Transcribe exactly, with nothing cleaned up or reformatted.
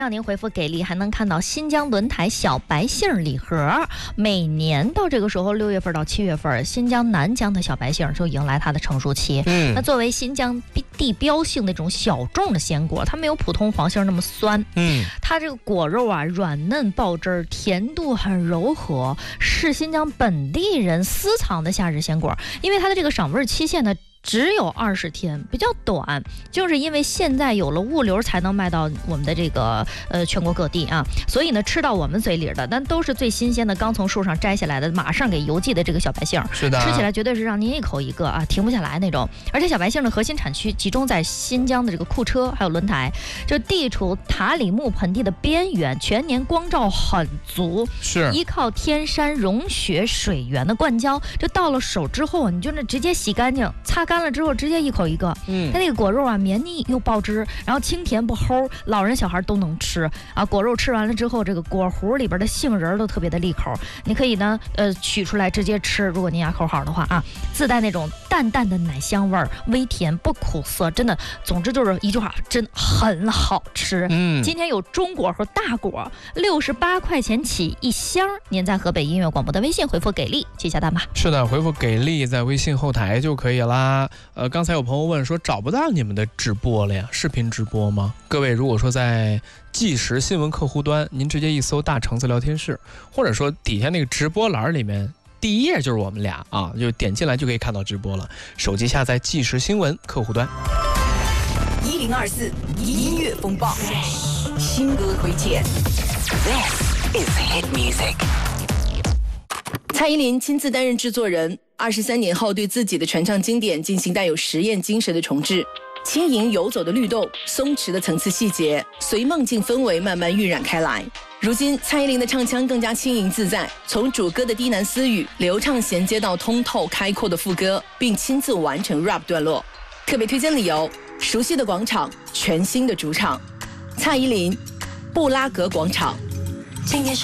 让您回复给力，还能看到新疆轮台小白杏礼盒。每年到这个时候，六月份到七月份，新疆南疆的小白杏就迎来它的成熟期。嗯，那作为新疆地标性的这种小众的鲜果，它没有普通黄杏那么酸。嗯，它这个果肉啊软嫩爆汁，甜度很柔和，是新疆本地人私藏的夏日鲜果。因为它的这个赏味期限呢只有二十天，比较短，就是因为现在有了物流才能卖到我们的这个呃全国各地啊，所以呢吃到我们嘴里的，但都是最新鲜的，刚从树上摘下来的，马上给邮寄的这个小白杏， 是的， 吃起来绝对是让您一口一个啊，停不下来那种。而且小白杏的核心产区集中在新疆的这个库车还有轮台，就地处塔里木盆地的边缘，全年光照很足， 是依靠天山融雪水源的灌浇，这到了手之后你就那直接洗干净，擦干了之后直接一口一个。嗯，它那个果肉啊绵腻又爆汁，然后清甜不齁，老人小孩都能吃啊。果肉吃完了之后，这个果核里边的杏仁都特别的利口，你可以呢呃取出来直接吃，如果您牙口好的话啊，自带那种淡淡的奶香味儿，微甜不苦涩，真的，总之就是一句话，真很好吃。嗯，今天有中果和大果，六十八块钱起一箱，您在河北音乐广播的微信回复给力记下单吧。 是的，回复给力在微信后台就可以啦。呃，刚才有朋友问说找不到你们的直播了呀，视频直播吗？各位如果说在即时新闻客户端，您直接一搜大橙子聊天室，或者说底下那个直播栏里面第一页就是我们俩啊，就点进来就可以看到直播了。手机下载即时新闻客户端。 一零二四音乐风暴，新歌推荐。This is hit music。蔡依林亲自担任制作人，二十三年后对自己的传唱经典进行带有实验精神的重制，轻盈游走的律动，松弛的层次细节，随梦境氛围慢慢晕染开来。如今蔡依林的唱腔更加轻盈自在，从主歌的低喃私语流畅衔接到通透开阔的副歌，并亲自完成 rap 段落。特别推荐理由：熟悉的广场，全新的主场，蔡依林布拉格广场。今天